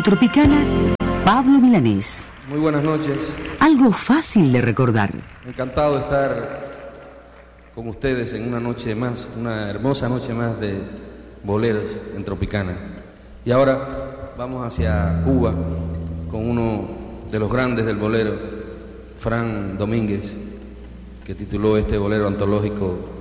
Tropicana, Pablo Milanés. Muy buenas noches. Algo fácil de recordar. Encantado de estar con ustedes en una noche más, una hermosa noche más de boleros en Tropicana. Y ahora vamos hacia Cuba con uno de los grandes del bolero, Fran Domínguez, que tituló este bolero antológico